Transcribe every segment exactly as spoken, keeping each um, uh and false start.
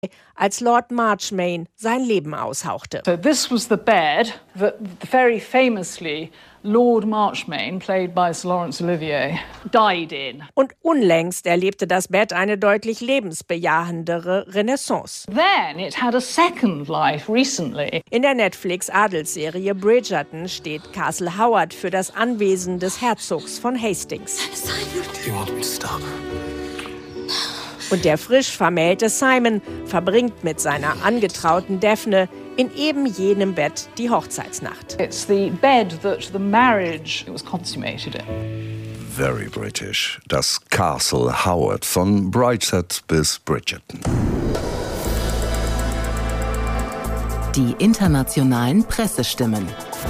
als Lord Marchmain sein Leben aushauchte. So this was the bed that very famously Lord Marchmain, played by Sir Laurence Olivier, died in. Und unlängst erlebte das Bett eine deutlich lebensbejahendere Renaissance. Then it had a second life recently. In der Netflix-Adelsserie Bridgerton steht Castle Howard für das Anwesen des Herzogs von Hastings. You want me to stop? Und der frisch vermählte Simon verbringt mit seiner angetrauten Daphne in eben jenem Bett die Hochzeitsnacht. It's the bed that the marriage was consummated in. Very British. Das Castle Howard von Brideshead bis Bridgerton. Die internationalen Pressestimmen.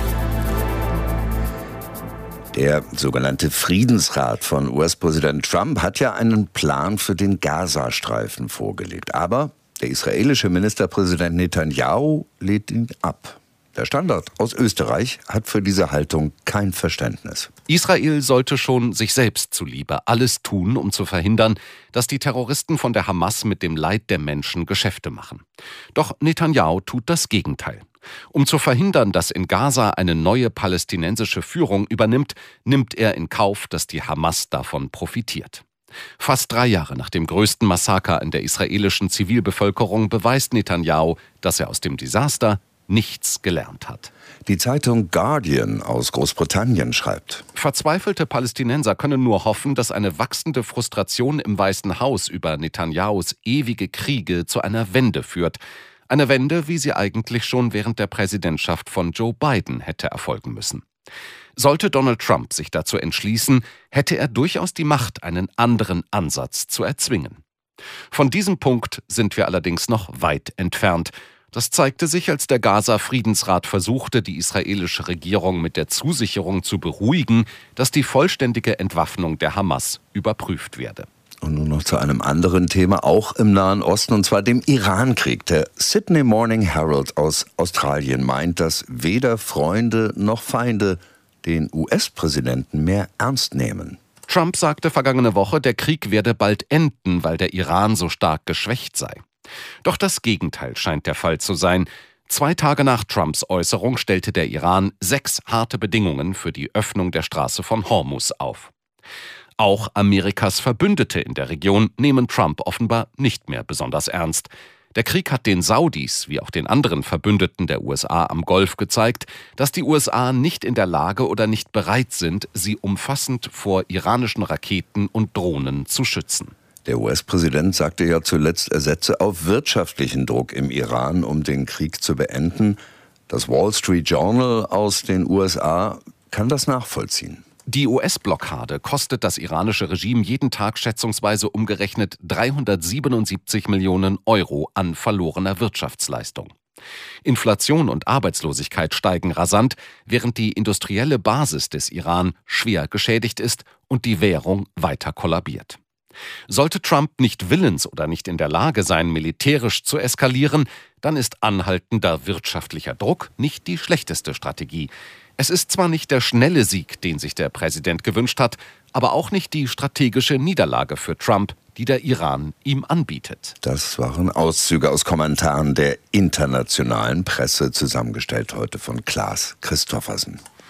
Der sogenannte Friedensrat von U S-Präsident Trump hat ja einen Plan für den Gazastreifen vorgelegt. Aber der israelische Ministerpräsident Netanyahu lehnt ihn ab. Der Standard aus Österreich hat für diese Haltung kein Verständnis. Israel sollte schon sich selbst zuliebe alles tun, um zu verhindern, dass die Terroristen von der Hamas mit dem Leid der Menschen Geschäfte machen. Doch Netanyahu tut das Gegenteil. Um zu verhindern, dass in Gaza eine neue palästinensische Führung übernimmt, nimmt er in Kauf, dass die Hamas davon profitiert. Fast drei Jahre nach dem größten Massaker in der israelischen Zivilbevölkerung beweist Netanyahu, dass er aus dem Desaster nichts gelernt hat. Die Zeitung Guardian aus Großbritannien schreibt: Verzweifelte Palästinenser können nur hoffen, dass eine wachsende Frustration im Weißen Haus über Netanyahus ewige Kriege zu einer Wende führt. Eine Wende, wie sie eigentlich schon während der Präsidentschaft von Joe Biden hätte erfolgen müssen. Sollte Donald Trump sich dazu entschließen, hätte er durchaus die Macht, einen anderen Ansatz zu erzwingen. Von diesem Punkt sind wir allerdings noch weit entfernt. Das zeigte sich, als der Gaza-Friedensrat versuchte, die israelische Regierung mit der Zusicherung zu beruhigen, dass die vollständige Entwaffnung der Hamas überprüft werde. Und nun noch zu einem anderen Thema, auch im Nahen Osten, und zwar dem Irankrieg. Der Sydney Morning Herald aus Australien meint, dass weder Freunde noch Feinde den U S-Präsidenten mehr ernst nehmen. Trump sagte vergangene Woche, der Krieg werde bald enden, weil der Iran so stark geschwächt sei. Doch das Gegenteil scheint der Fall zu sein. Zwei Tage nach Trumps Äußerung stellte der Iran sechs harte Bedingungen für die Öffnung der Straße von Hormuz auf. Auch Amerikas Verbündete in der Region nehmen Trump offenbar nicht mehr besonders ernst. Der Krieg hat den Saudis, wie auch den anderen Verbündeten der U S A am Golf gezeigt, dass die U S A nicht in der Lage oder nicht bereit sind, sie umfassend vor iranischen Raketen und Drohnen zu schützen. Der U S-Präsident sagte ja zuletzt, er setze auf wirtschaftlichen Druck im Iran, um den Krieg zu beenden. Das Wall Street Journal aus den U S A kann das nachvollziehen. Die U S-Blockade kostet das iranische Regime jeden Tag schätzungsweise umgerechnet dreihundertsiebenundsiebzig Millionen Euro an verlorener Wirtschaftsleistung. Inflation und Arbeitslosigkeit steigen rasant, während die industrielle Basis des Iran schwer geschädigt ist und die Währung weiter kollabiert. Sollte Trump nicht willens oder nicht in der Lage sein, militärisch zu eskalieren, dann ist anhaltender wirtschaftlicher Druck nicht die schlechteste Strategie. Es ist zwar nicht der schnelle Sieg, den sich der Präsident gewünscht hat, aber auch nicht die strategische Niederlage für Trump, die der Iran ihm anbietet. Das waren Auszüge aus Kommentaren der internationalen Presse, zusammengestellt heute von Klaas Christoffersen.